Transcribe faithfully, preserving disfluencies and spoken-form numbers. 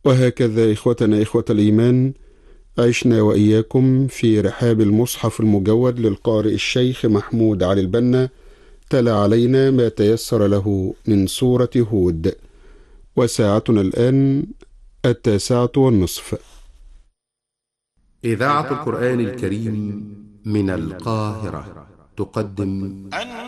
وهكذا إخوتنا إخوة الإيمان، عشنا وإياكم في رحاب المصحف المجود للقارئ الشيخ محمود علي البنا، تلا علينا ما تيسر له من سورة هود، وساعتنا الآن التاسعة والنصف. إذاعة القرآن الكريم من القاهرة تقدم